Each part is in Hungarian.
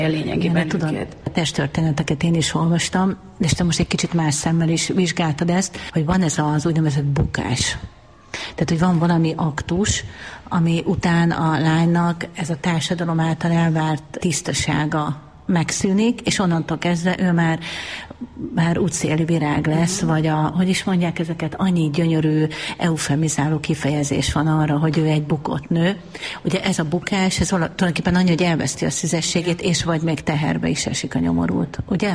lényegében őket. A testtörténeteket én is olvastam, de te most egy kicsit más szemmel is vizsgáltad ezt, hogy van ez az úgynevezett bukás. Tehát, hogy van valami aktus, ami után a lánynak ez a társadalom által elvárt tisztasága megszűnik, és onnantól kezdve ő már útszéli virág lesz, vagy hogy is mondják ezeket, annyi gyönyörű eufemizáló kifejezés van arra, hogy ő egy bukott nő. Ugye ez a bukás, ez tulajdonképpen annyi, hogy elveszti a szüzességét, és vagy még teherbe is esik a nyomorult, ugye?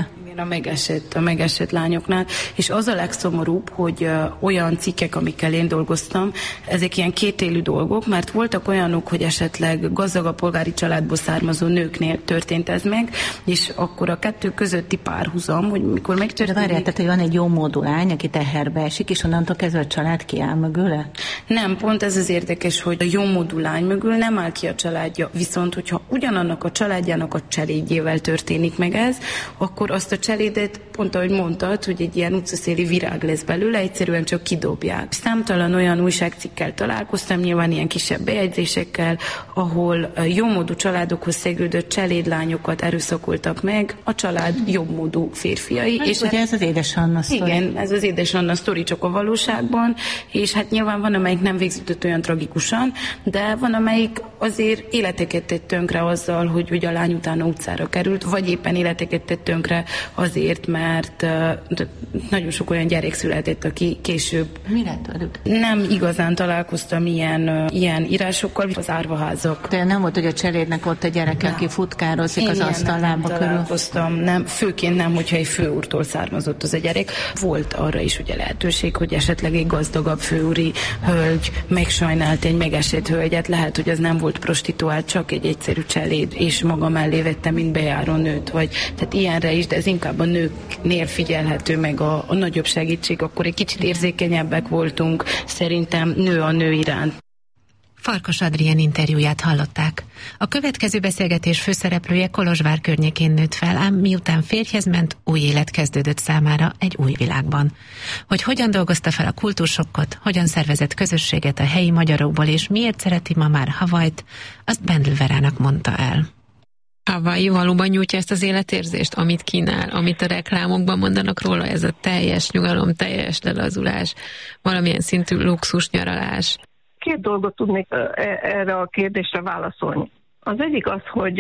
A megesett lányoknál, és az a legszomorúbb, hogy olyan cikkek, amikkel én dolgoztam, ezek ilyen kétélű dolgok, mert voltak olyanok, hogy esetleg gazdagabb polgári családból származó nőknél történt ez meg, és akkor a kettő közötti párhuzam, hogy mikor megtörténik... De várjál, tehát, hogy van egy jó módú lány, aki teherbe esik, és onnantól kezdve a család kiáll mögüle? Nem, pont ez az érdekes, hogy a jó módú lány mögül nem áll ki a családja, viszont hogyha ugyanannak a családjának a cselédjével történik meg ez, akkor azt a cselédet, pont ahogy mondtad, hogy egy ilyen utcaszéli virág lesz belőle, egyszerűen csak kidobják. Számtalan olyan újságcikkel találkoztam, nyilván ilyen kisebb bejegyzésekkel, ahol jómódú családokhoz szegődött cselédlányokat erőszakoltak meg a család jobbmódú férfiai. És ugye ez az Édesanna sztori. Igen, ez az Édesanna sztori csak a valóságban, és hát nyilván van, amelyik nem végződött olyan tragikusan, de van, amelyik azért életeket tett tönkre azzal, hogy a lány utána utcára került, vagy éppen életeket tett tönkre azért, mert nagyon sok olyan gyerek született, aki később... Mi lett velük? Nem igazán találkoztam ilyen írásokkal, az árvaházak. De nem volt, hogy a cselédnek ott a gyereke, aki futkározik az asztallába körül? Találkoztam, nem, főként nem, hogyha egy főúrtól származott az a gyerek. Volt arra is ugye lehetőség, hogy esetleg egy gazdagabb főúri hölgy megsajnált egy megesett hölgyet, lehet, hogy az nem volt prostituált, csak egy egyszerű cseléd, és maga mellé vette, mint bejáró nőt, vagy tehát ilyenre is, de ez inkább a nőknél figyelhető meg a nagyobb segítség, akkor egy kicsit érzékenyebbek voltunk, szerintem nő a nő iránt. Farkas Adrien interjúját hallották. A következő beszélgetés főszereplője Kolozsvár környékén nőtt fel, ám miután férjhez ment, új élet kezdődött számára egy új világban. Hogy hogyan dolgozta fel a kultúrsokkot, hogyan szervezett közösséget a helyi magyarokból, és miért szereti ma már Hawait, azt Bendl Verának mondta el. Hawaii valóban nyújtja ezt az életérzést, amit kínál, amit a reklámokban mondanak róla, ez a teljes nyugalom, teljes lelazulás, valamilyen szintű luxus nyaralás. Két dolgot tudnék erre a kérdésre válaszolni. Az egyik az, hogy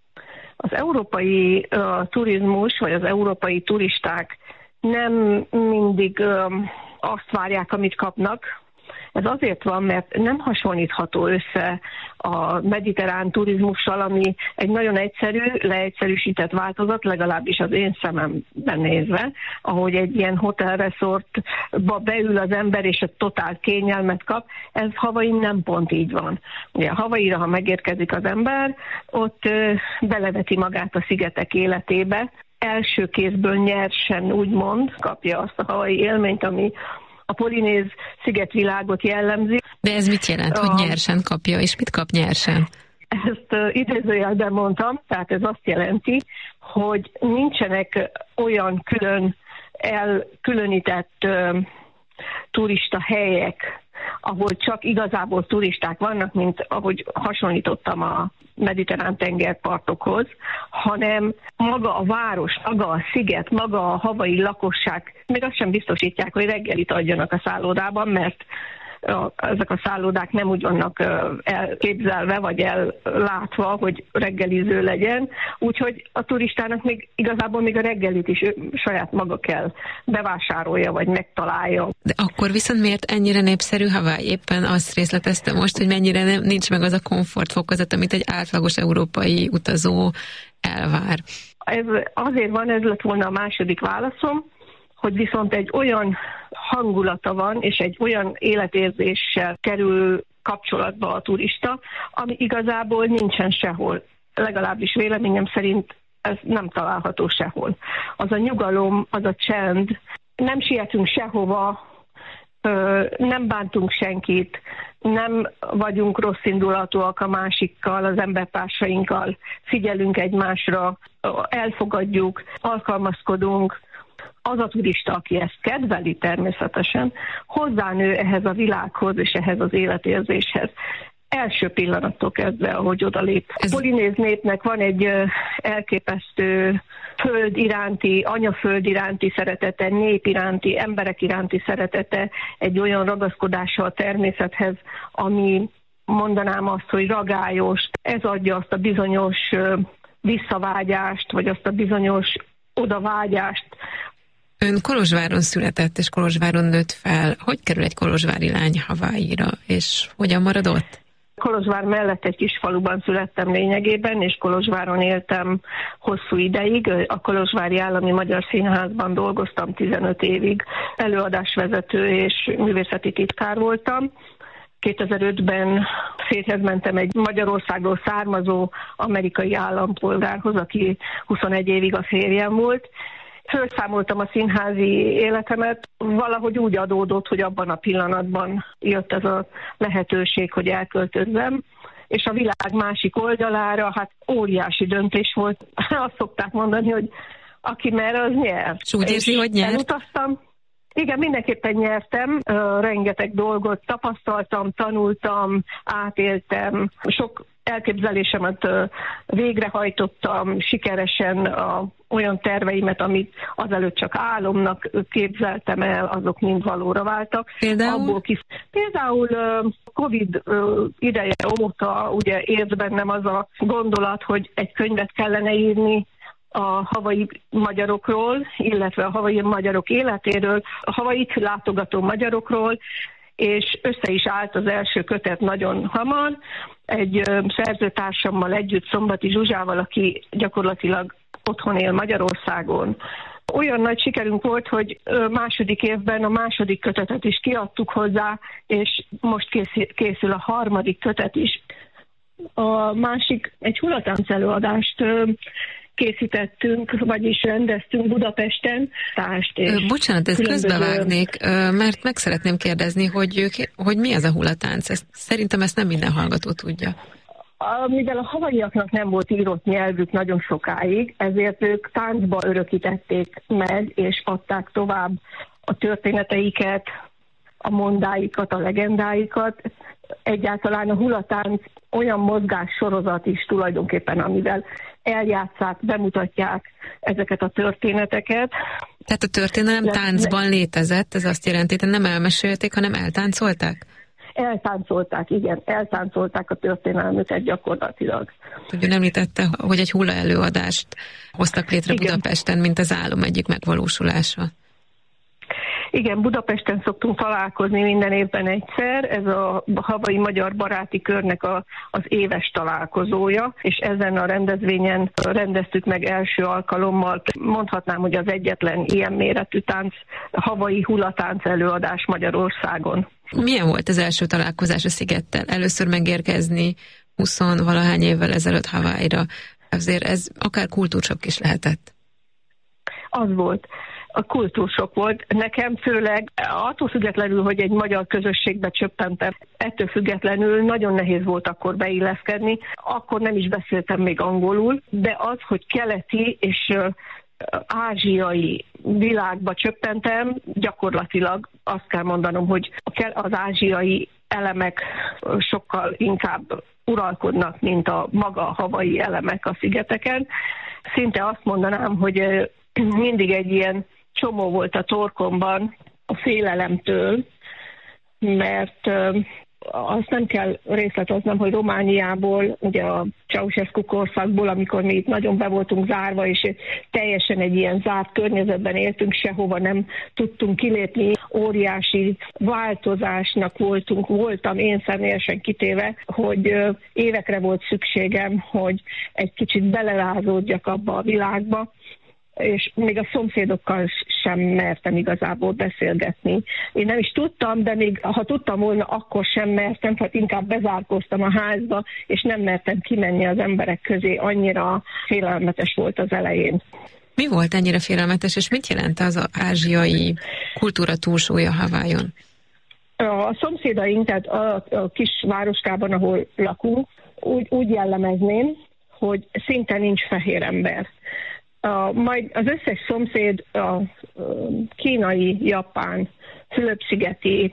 az európai turizmus, vagy az európai turisták nem mindig azt várják, amit kapnak. Ez azért van, mert nem hasonlítható össze a mediterrán turizmussal, ami egy nagyon egyszerű, leegyszerűsített változat, legalábbis az én szememben nézve, ahogy egy ilyen hotelresortba beül az ember, és egy totál kényelmet kap. Ez Hawaii nem pont így van. Ugye Hawaii-ra, ha megérkezik az ember, ott beleveti magát a szigetek életébe, első kézből nyersen úgymond kapja azt a Hawaii élményt, ami a polinéz szigetvilágot jellemzi. De ez mit jelent, hogy nyersen kapja, és mit kap nyersen? Ezt idézőjelben mondtam, tehát ez azt jelenti, hogy nincsenek olyan elkülönített turista helyek, ahol csak igazából turisták vannak, mint ahogy hasonlítottam a mediterrán tengerpartokhoz, hanem maga a város, maga a sziget, maga a hawaii lakosság még azt sem biztosítják, hogy reggelit adjanak a szállodában, mert ezek a szállodák nem úgy vannak elképzelve, vagy ellátva, hogy reggeliző legyen, úgyhogy a turistának még igazából még a reggelit is saját maga kell bevásárolja, vagy megtalálja. De akkor viszont miért ennyire népszerű Hawaii? Éppen azt részletezte most, hogy mennyire nincs meg az a komfortfokozat, amit egy átlagos európai utazó elvár. Ez azért van, ez lett volna a második válaszom, hogy viszont egy olyan hangulata van, és egy olyan életérzéssel kerül kapcsolatba a turista, ami igazából nincsen sehol. Legalábbis véleményem szerint ez nem található sehol. Az a nyugalom, az a csend, nem sietünk sehova, nem bántunk senkit, nem vagyunk rosszindulatúak a másikkal, az embertársainkkal, figyelünk egymásra, elfogadjuk, alkalmazkodunk. Az a turista, aki ezt kedveli természetesen, hozzánő ehhez a világhoz és ehhez az életérzéshez. első pillanattól kezdve, ahogy odalép. A polinéz népnek van egy elképesztő föld iránti, anyaföld iránti szeretete, nép iránti, emberek iránti szeretete, egy olyan ragaszkodása a természethez, ami mondanám azt, hogy ragályos. Ez adja azt a bizonyos visszavágyást, vagy azt a bizonyos odavágyást. Ön Kolozsváron született, és Kolozsváron nőtt fel. Hogy kerül egy kolozsvári lány Havaijra, és hogyan marad ott? Kolozsvár mellett egy kis faluban születtem lényegében, és Kolozsváron éltem hosszú ideig. A Kolozsvári Állami Magyar Színházban dolgoztam 15 évig. Előadásvezető és művészeti titkár voltam. 2005-ben férjhez mentem egy Magyarországról származó amerikai állampolgárhoz, aki 21 évig a férjem volt. Fölszámoltam a színházi életemet, valahogy úgy adódott, hogy abban a pillanatban jött ez a lehetőség, hogy elköltözzem, és a világ másik oldalára, hát óriási döntés volt. Azt szokták mondani, hogy aki mer, az nyer. És úgy érzi, hogy nyert? Elutaztam. Igen, mindenképpen nyertem, rengeteg dolgot tapasztaltam, tanultam, átéltem, sok elképzelésemet végrehajtottam sikeresen, olyan terveimet, amit azelőtt csak álomnak képzeltem el, azok mind valóra váltak. Például Covid ideje óta ugye ért bennem az a gondolat, hogy egy könyvet kellene írni a havai magyarokról, illetve a havai magyarok életéről, a Havait látogató magyarokról, és össze is állt az első kötet nagyon hamar, egy szerzőtársammal együtt, Szombati Zsuzsával, aki gyakorlatilag otthon él Magyarországon. Olyan nagy sikerünk volt, hogy második évben a második kötetet is kiadtuk hozzá, és most készül a harmadik kötet is. A másik egy hulatánc előadást készítettünk, vagyis rendeztünk Budapesten. Bocsánat, ezt közbevágnék, mert meg szeretném kérdezni, hogy mi ez a hulatánc. Szerintem ezt nem minden hallgató tudja. Mivel a havaiaknak nem volt írott nyelvük nagyon sokáig, ezért ők táncba örökítették meg, és adták tovább a történeteiket, a mondáikat, a legendáikat. Egyáltalán a hulatánc olyan mozgássorozat is tulajdonképpen, amivel eljátszák, bemutatják ezeket a történeteket. Tehát a történelem táncban létezett, ez azt jelenti, hogy nem elmesélték, hanem eltáncolták? Eltáncolták, igen, eltáncolták a történelmüket gyakorlatilag. Ugye említette, hogy egy hulla előadást hoztak létre igen. Budapesten, mint az álom egyik megvalósulása. Igen, Budapesten szoktunk találkozni minden évben egyszer, ez a Havai Magyar Baráti Körnek az éves találkozója, és ezen a rendezvényen rendeztük meg első alkalommal, mondhatnám, hogy az egyetlen ilyen méretű havai hulatánc előadás Magyarországon. Milyen volt az első találkozás a szigettel? Először megérkezni 20-valahány évvel ezelőtt Havaijra, azért ez akár kultúrsok is lehetett. Az volt. A kultúrsok volt. Nekem főleg attól függetlenül, hogy egy magyar közösségbe csöppentem, ettől függetlenül nagyon nehéz volt akkor beilleszkedni. Akkor nem is beszéltem még angolul, de az, hogy keleti és ázsiai világba csöppentem, gyakorlatilag azt kell mondanom, hogy az ázsiai elemek sokkal inkább uralkodnak, mint a maga havai elemek a szigeteken. Szinte azt mondanám, hogy mindig egy ilyen csomó volt a torkomban a félelemtől, mert azt nem kell részleteznem, hogy Romániából, ugye a Ceausescu korszakból, amikor mi itt nagyon be voltunk zárva, és teljesen egy ilyen zárt környezetben éltünk, sehova nem tudtunk kilépni, óriási változásnak voltam én személyesen kitéve, hogy évekre volt szükségem, hogy egy kicsit belerázódjak abba a világba, és még a szomszédokkal sem mertem igazából beszélgetni. Én nem is tudtam, de még ha tudtam volna, akkor sem mertem, hát inkább bezárkóztam a házba, és nem mertem kimenni az emberek közé, annyira félelmetes volt az elején. Mi volt ennyire félelmetes, és mit jelent az ázsiai kultúra túlsúlya Havajon? A szomszédaink, tehát a kis városkában, ahol lakunk, úgy jellemezném, hogy szinte nincs fehér ember. Majd az összes szomszéd, a kínai, japán, Fülöp-szigeti,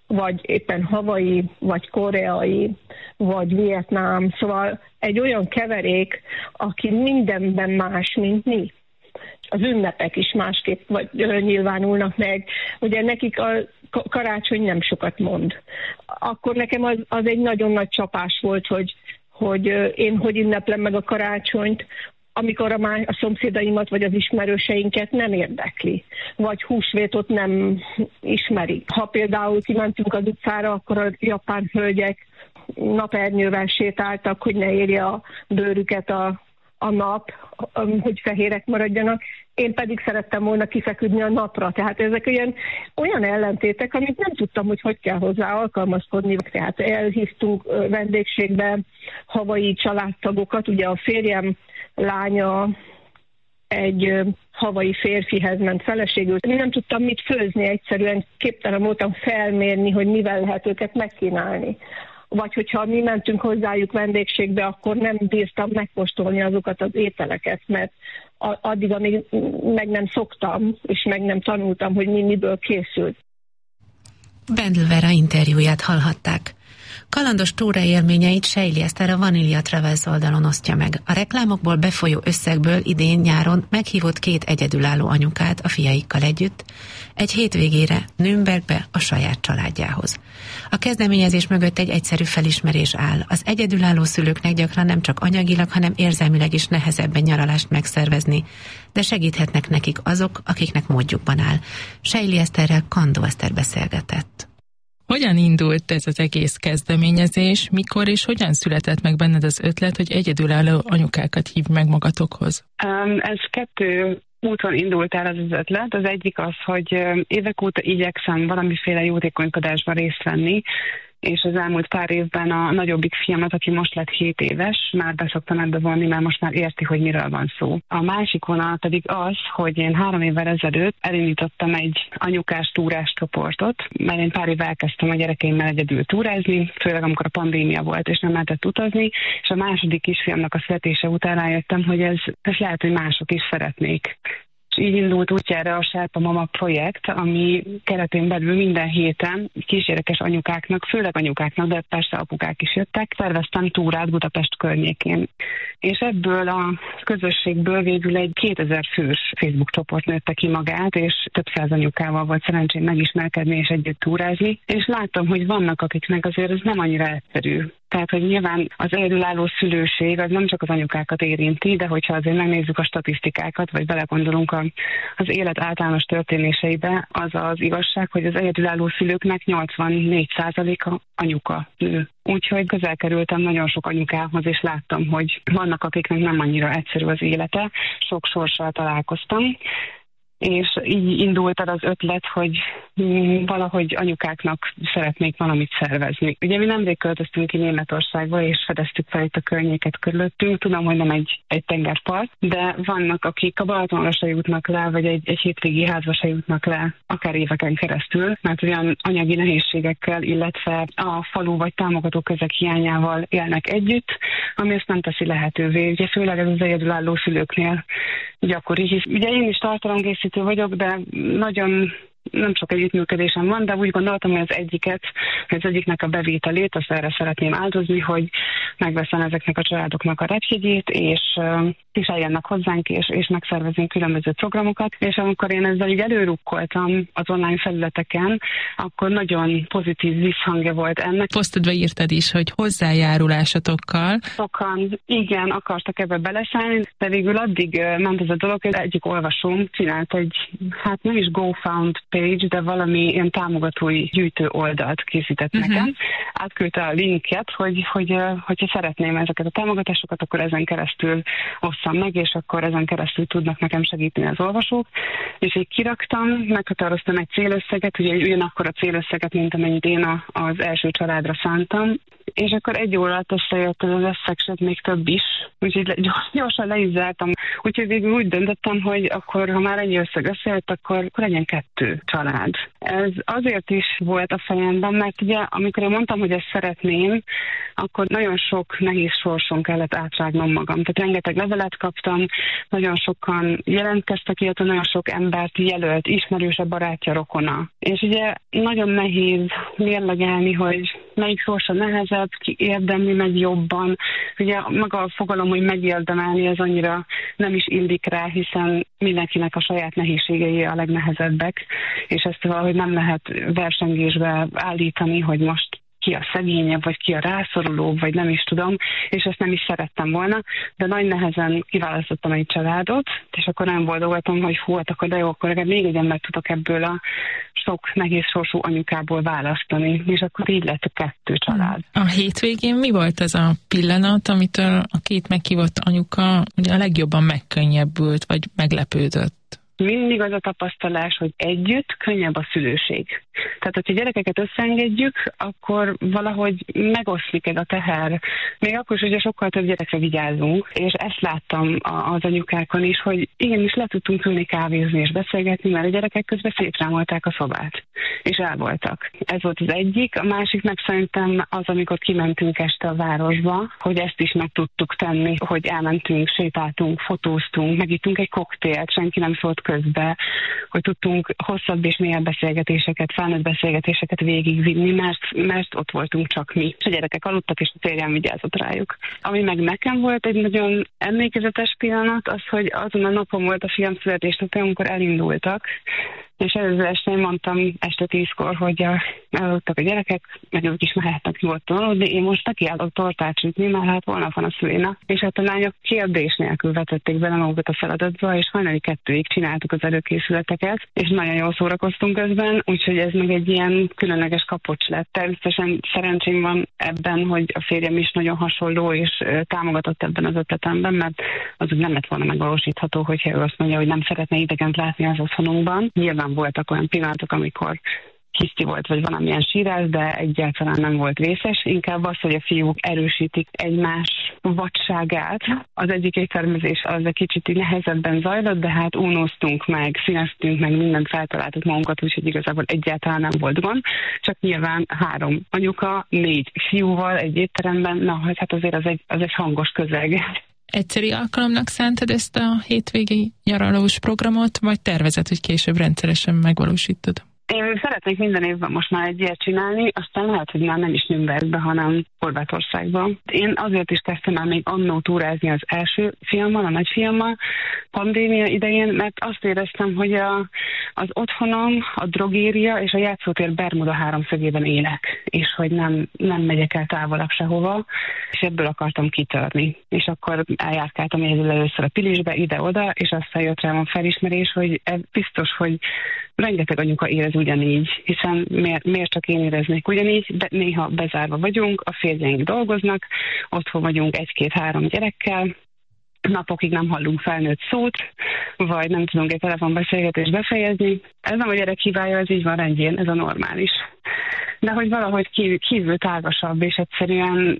vagy éppen havai, vagy koreai, vagy vietnám, szóval egy olyan keverék, aki mindenben más, mint mi. Az ünnepek is másképp nyilvánulnak meg. Ugye nekik a karácsony nem sokat mond. Akkor nekem az egy nagyon nagy csapás volt, hogy én hogy ünneplem meg a karácsonyt, amikor a szomszédaimat vagy az ismerőseinket nem érdekli, vagy húsvétot nem ismerik. Ha például kimentünk az utcára, akkor a japán hölgyek napernyővel sétáltak, hogy ne érje a bőrüket a nap, hogy fehérek maradjanak. Én pedig szerettem volna kifeküdni a napra. Tehát ezek olyan ellentétek, amit nem tudtam, hogy kell hozzá alkalmazkodni. Tehát elhívtunk vendégségbe havai családtagokat. Ugye a férjem lánya egy havai férfihez ment feleségül. Nem tudtam mit főzni, egyszerűen képtelen voltam felmérni, hogy mivel lehet őket megkínálni. Vagy hogyha mi mentünk hozzájuk vendégségbe, akkor nem bírtam megkóstolni azokat az ételeket, mert addig, amíg meg nem szoktam, és meg nem tanultam, hogy miből készült. Bendl Vera interjúját hallhatták. Kalandos túraélményeit Sejli Eszter a Vanilla Travels oldalon osztja meg. A reklámokból befolyó összegből idén-nyáron meghívott 2 egyedülálló anyukát a fiaikkal együtt, egy hétvégére Nürnbergbe a saját családjához. A kezdeményezés mögött egy egyszerű felismerés áll. Az egyedülálló szülőknek gyakran nem csak anyagilag, hanem érzelmileg is nehezebben nyaralást megszervezni, de segíthetnek nekik azok, akiknek módjukban áll. Sejli Eszterrel Kandó Eszter beszélgetett. Hogyan indult ez az egész kezdeményezés, mikor és hogyan született meg benned az ötlet, hogy egyedülálló anyukákat hív meg magatokhoz? Ez 2 úton indult el az ötlet. Az egyik az, hogy évek óta igyekszem valamiféle jótékonykodásban részt venni, és az elmúlt pár évben a nagyobbik fiamat, aki most lett 7 éves, már beszoktam ebbe vonni, mert most már érti, hogy miről van szó. A másik vonal pedig az, hogy én 3 évvel ezelőtt elindítottam egy anyukás túrás csoportot, mert én pár évvel elkezdtem a gyerekeimmel egyedül túrázni, főleg amikor a pandémia volt, és nem lehetett utazni, és a második kisfiamnak a születése után rájöttem, hogy ez lehet, hogy mások is szeretnék. És így indult útjára a Sherpa Mama projekt, ami keretén belül minden héten kisgyerekes anyukáknak, főleg anyukáknak, de persze apukák is jöttek, szerveztem túrát Budapest környékén. És ebből a közösségből végül egy 2000 fős Facebook csoport nőtte ki magát, és több száz anyukával volt szerencsém megismerkedni és együtt túrázni. És láttam, hogy vannak, akiknek azért ez nem annyira egyszerű. Tehát, hogy nyilván az egyedülálló szülőség az nem csak az anyukákat érinti, de hogyha azért megnézzük a statisztikákat, vagy belegondolunk az élet általános történéseibe, az az igazság, hogy az egyedülálló szülőknek 84%-a anyuka nő. Úgyhogy közel kerültem nagyon sok anyukához, és láttam, hogy vannak, akiknek nem annyira egyszerű az élete, sok sorssal találkoztam, és így indult el az ötlet, hogy valahogy anyukáknak szeretnék valamit szervezni. Ugye mi nemrég költöztünk ki Németországba, és fedeztük fel itt a környéket körülöttünk. Tudom, hogy nem egy tengerpart, de vannak, akik a Balatonra se jutnak le, vagy egy hétvégi házba se jutnak le, akár éveken keresztül, mert olyan anyagi nehézségekkel, illetve a falu vagy támogató közeg hiányával élnek együtt, ami ezt nem teszi lehetővé. Ugye főleg ez az egyedülálló szülőknél gyakori, hisz ugye én is tartalomkészítő vagyok, de nagyon nem sok együttműködésem van, de úgy gondoltam, hogy az egyiknek a bevételét, azt erre szeretném áldozni, hogy megveszem ezeknek a családoknak a repjegyét, és eljönnek hozzánk, és megszervezünk különböző programokat, és amikor én ezzel így előrukkoltam az online felületeken, akkor nagyon pozitív visszhangja volt ennek. Posztodba írtad is, hogy hozzájárulásotokkal. Sokan igen, akartak ebbe beleszállni, de végül addig ment ez a dolog, hogy egyik olvasóm csinált egy, hát nem is GoFund page, de valami ilyen támogatói gyűjtő oldalt készített nekem. Átküldte a linket, hogyha szeretném ezeket a támogatásokat, akkor ezen keresztül osszam meg, és akkor ezen keresztül tudnak nekem segíteni az olvasók. És így kiraktam, meghatároztam egy célösszeget, ugye ugyanakkor a célösszeget, mint amennyit én az első családra szántam, és akkor egy óra alatt összejött az összeg, sőt még több is, úgyhogy gyorsan le is zártam. Úgyhogy végül úgy döntöttem, hogy akkor, ha már ennyi összeg összejött, akkor legyen 2 család. Ez azért is volt a fejemben, mert ugye amikor én mondtam, hogy ezt szeretném, akkor nagyon sok nehéz sorson kellett átrágnom magam. Tehát rengeteg levelet kaptam, nagyon sokan jelentkeztek, illetve nagyon sok embert jelölt, ismerőse, barátja, rokona. És ugye nagyon nehéz mérlegelni, hogy melyik sorsa nehezebb, ki érdemli meg jobban. Ugye maga a fogalom, hogy megérdemelni, ez annyira nem is illik rá, hiszen mindenkinek a saját nehézségei a legnehezebbek, és ezt valahogy nem lehet versengésbe állítani, hogy most ki a szegényebb, vagy ki a rászorulóbb, vagy nem is tudom, és ezt nem is szerettem volna, de nagy nehezen kiválasztottam egy családot, és akkor nem boldog voltam, hogy hú, akkor de jó, akkor legalább még egy embert tudok ebből a sok nehéz sorsú anyukából választani, és akkor így lett a 2 család. A hétvégén mi volt az a pillanat, amitől a 2 meghívott anyuka ugye a legjobban megkönnyebbült, vagy meglepődött? Mindig az a tapasztalás, hogy együtt könnyebb a szülőség. Tehát, hogyha gyerekeket összeengedjük, akkor valahogy megoszlik ez a teher. Még akkor is, ugye sokkal több gyerekre vigyázunk, és ezt láttam az anyukákon is, hogy igenis le tudtunk ülni kávézni és beszélgetni, mert a gyerekek közben szétrámolták a szobát, és el voltak. Ez volt az egyik. A másik meg szerintem az, amikor kimentünk este a városba, hogy ezt is meg tudtuk tenni, hogy elmentünk, sétáltunk, fotóztunk, megittunk egy koktélt, senki nem szólt közbe, hogy tudtunk hosszabb és mélyebb beszélgetéseket, felnőtt beszélgetéseket végigvinni, mert ott voltunk csak mi. És a gyerekek aludtak, és a férjem vigyázott rájuk. Ami meg nekem volt egy nagyon emlékezetes pillanat, az, hogy azon a napon volt a fiam születésnapja, amikor elindultak, és előző este én mondtam este 10-kor, hogy elaludtak a gyerekek, meg ők is mehetnek nyugodtan aludni, én most nekiállok tortát sütni, mert hát holnap van a szülénap. És hát a lányok kérdés nélkül vetették bele magukat a feladatba, és hajnali 2-ig csináltuk az előkészületeket, és nagyon jól szórakoztunk közben, úgyhogy ez meg egy ilyen különleges kapocs lett. Természetesen szerencsém van ebben, hogy a férjem is nagyon hasonló, és támogatott ebben az ötletemben, mert az nem lett volna megvalósítható, hogyha ő azt mondja, hogy nem szeretne idegent látni az otthonunkban. Nyilván voltak olyan pillanatok, amikor hiszti volt, vagy valamilyen sírás, de egyáltalán nem volt vészes. Inkább az, hogy a fiúk erősítik egymás vadságát. Az egyik éttermezés az egy kicsit nehezebben zajlott, de hát unóztunk meg, színeztünk meg, mindent feltaláltuk magunkat, úgyhogy igazából egyáltalán nem volt gond. Csak nyilván 3 anyuka, 4 fiúval egy étteremben, na hát azért az egy hangos közeg. Egyszeri alkalomnak szántad ezt a hétvégi nyaralós programot, vagy tervezed, hogy később rendszeresen megvalósítod? Én szeretnék minden évben most már egy ilyet csinálni, aztán lehet, hogy már nem is Nürnbergbe, hanem Horvátországban. Én azért is kezdtem el még annó túrázni az első fiammal, a nagyfiammal, pandémia idején, mert azt éreztem, hogy az otthonom, a drogéria és a játszótér Bermuda háromszögében élek, és hogy nem megyek el távolabb sehova, és ebből akartam kitörni. És akkor eljárkáltam először a Pilisbe, ide-oda, és aztán jött rám a felismerés, hogy biztos, hogy rengeteg anyuka érez ugyanígy, hiszen miért csak én éreznék ugyanígy, de néha bezárva vagyunk, a férjeink dolgoznak, otthon vagyunk 1-2-3 gyerekkel, napokig nem hallunk felnőtt szót, vagy nem tudunk egy telefonbeszélgetést befejezni. Ez nem a gyerek hibája, ez így van rendjén, ez a normális. De hogy valahogy kívül tágasabb, és egyszerűen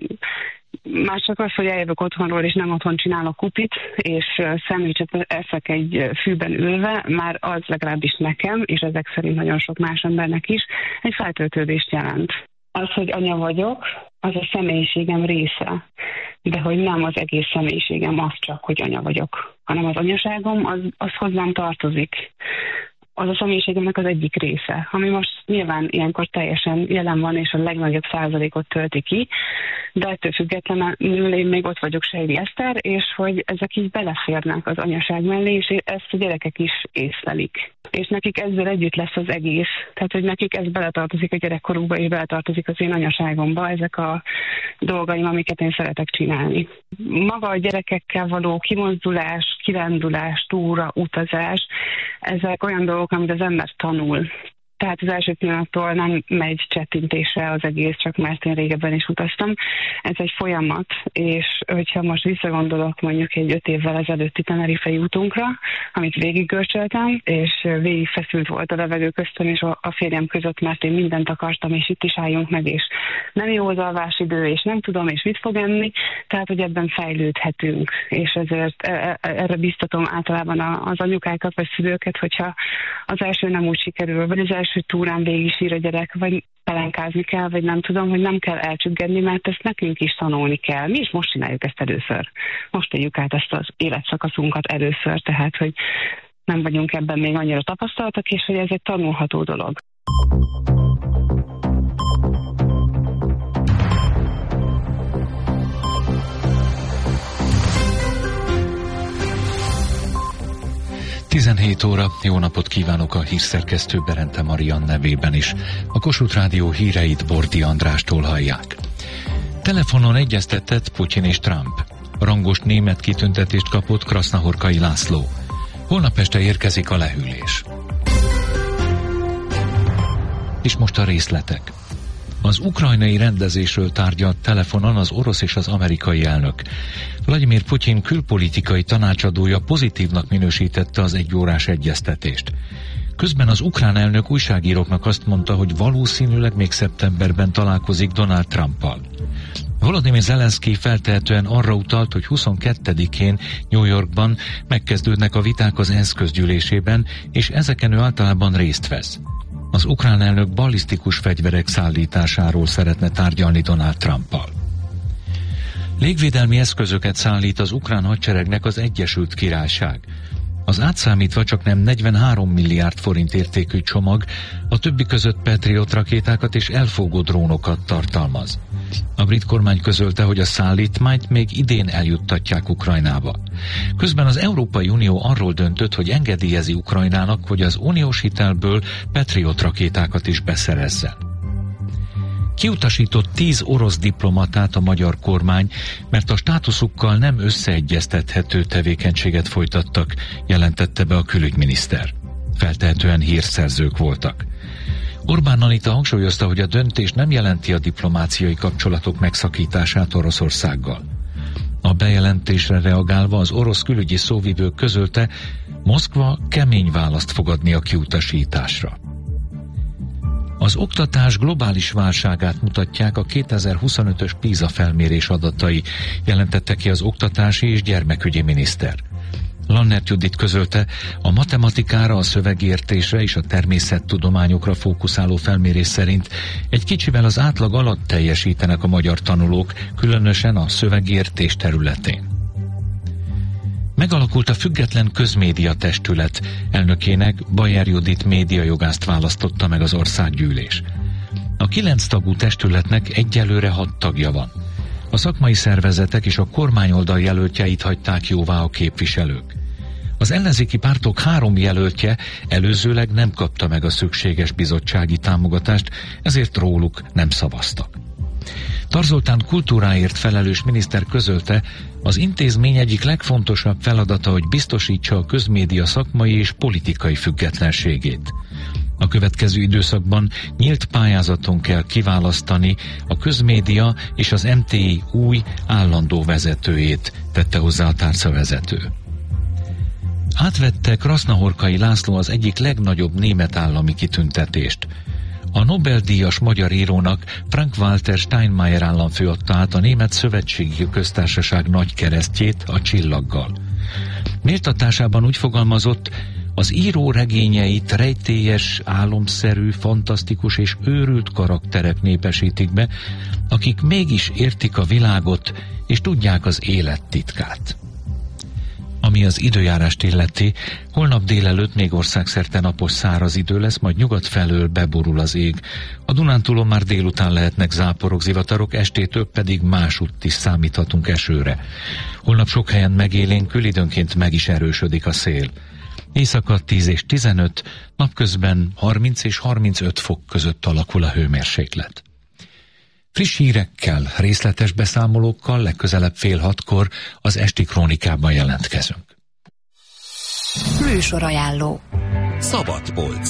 már csak az, hogy eljövök otthonról, és nem otthon csinálok kupit, és szendvicset eszek egy fűben ülve, már az legalábbis nekem, és ezek szerint nagyon sok más embernek is, egy feltöltődést jelent. Az, hogy anya vagyok, az a személyiségem része, de hogy nem az egész személyiségem az csak, hogy anya vagyok, hanem az anyaságom, az hozzám tartozik. Az a személyiségemnek az egyik része, ami most nyilván ilyenkor teljesen jelen van, és a legnagyobb százalékot tölti ki, de ettől függetlenül én még ott vagyok Sejli Eszter, és hogy ezek így beleférnek az anyaság mellé, és ezt a gyerekek is észlelik. És nekik ezzel együtt lesz az egész. Tehát, hogy nekik ez beletartozik a gyerekkorukba, és beletartozik az én anyaságomba, ezek a dolgaim, amiket én szeretek csinálni. Maga a gyerekekkel való kimozdulás, kirándulás, túra, utazás, ezek olyan dolgok, amit az ember tanul. tehát az első pillanattól nem megy csettintésre az egész, csak mert én régebben is utaztam. Ez egy folyamat, és hogyha most visszagondolok mondjuk egy 5 évvel ezelőtti Tenerifei útunkra, amit végiggörcsöltem, és végig feszült volt a levegő köztem és a férjem között, mert én mindent akartam, és itt is álljunk meg, és nem jó az alvásidő, és nem tudom, és mit fog enni, tehát, hogy ebben fejlődhetünk, és ezért erre biztatom általában az anyukákat, vagy szülőket, hogyha az első nem úgy sikerül, vagy az első túrán végig sír a gyerek, vagy pelenkázni kell, vagy nem tudom, hogy nem kell elcsüggedni, mert ezt nekünk is tanulni kell. Mi is most csináljuk ezt először. Most éljük át ezt az életszakaszunkat először, tehát, hogy nem vagyunk ebben még annyira tapasztaltak, és hogy ez egy tanulható dolog. Óra, jó napot kívánok a hírszerkesztő Berente Marian nevében is. A Kossuth Rádió híreit Bordi Andrástól hallják. Telefonon egyeztetett Putyin és Trump. Rangos német kitüntetést kapott Krasznahorkai László. Holnap este érkezik a lehűlés. És most a részletek. Az ukrajnai rendezésről tárgyalt telefonon az orosz és az amerikai elnök. Vladimir Putyin külpolitikai tanácsadója pozitívnak minősítette az egyórás egyeztetést. Közben az ukrán elnök újságíróknak azt mondta, hogy valószínűleg még szeptemberben találkozik Donald Trumpal. Volodymyr Zelenszky feltehetően arra utalt, hogy 22-én New Yorkban megkezdődnek a viták az ENSZ közgyűlésében, és ezeken ő általában részt vesz. Az ukrán elnök ballisztikus fegyverek szállításáról szeretne tárgyalni Donald Trumpal. Légvédelmi eszközöket szállít az ukrán hadseregnek az Egyesült Királyság. Az átszámítva csaknem 43 milliárd forint értékű csomag a többi között Patriot rakétákat és elfogó drónokat tartalmaz. A brit kormány közölte, hogy a szállítmányt még idén eljuttatják Ukrajnába. Közben az Európai Unió arról döntött, hogy engedélyezi Ukrajnának, hogy az uniós hitelből Patriot rakétákat is beszerezzen. Kiutasított 10 orosz diplomatát a magyar kormány, mert a státuszukkal nem összeegyeztethető tevékenységet folytattak, jelentette be a külügyminiszter. Feltehetően hírszerzők voltak. Orbán Anita hangsúlyozta, hogy a döntés nem jelenti a diplomáciai kapcsolatok megszakítását Oroszországgal. A bejelentésre reagálva az orosz külügyi szóvivő közölte, Moszkva kemény választ fog adni a kiutasításra. Az oktatás globális válságát mutatják a 2025-ös PISA felmérés adatai, jelentette ki az oktatási és gyermekügyi miniszter. Lannert Judit közölte, a matematikára, a szövegértésre és a természettudományokra fókuszáló felmérés szerint egy kicsivel az átlag alatt teljesítenek a magyar tanulók, különösen a szövegértés területén. Megalakult a Független Közmédia Testület, elnökének Bajer Judit médiajogászt választotta meg az országgyűlés. A 9 tagú testületnek egyelőre 6 tagja van. A szakmai szervezetek és a kormányoldal jelöltjeit hagyták jóvá a képviselők. Az ellenzéki pártok 3 jelöltje előzőleg nem kapta meg a szükséges bizottsági támogatást, ezért róluk nem szavaztak. Tarzoltán kultúráért felelős miniszter közölte, az intézmény egyik legfontosabb feladata, hogy biztosítsa a közmédia szakmai és politikai függetlenségét. A következő időszakban nyílt pályázaton kell kiválasztani a közmédia és az MTI új állandó vezetőjét, tette hozzá a tárcavezető. Átvette Krasznahorkai László az egyik legnagyobb német állami kitüntetést. A Nobel-díjas magyar írónak Frank-Walter Steinmeier államfő adta át a Német Szövetségi Köztársaság nagy keresztjét a csillaggal. Méltatásában úgy fogalmazott, az író regényeit rejtélyes, álomszerű, fantasztikus és őrült karakterek népesítik be, akik mégis értik a világot és tudják az élet titkát. Ami az időjárást illeti, holnap délelőtt még országszerte napos száraz idő lesz, majd nyugat felől beborul az ég. A Dunántúlon már délután lehetnek záporok, zivatarok, estétől pedig másutt is számíthatunk esőre. Holnap sok helyen megélénkül, időnként meg is erősödik a szél. Éjszaka 10 és 15, napközben 30 és 35 fok között alakul a hőmérséklet. Friss hírekkel, részletes beszámolókkal legközelebb 5:30 az esti krónikában jelentkezünk. Műsor ajánló. Szabadpolc.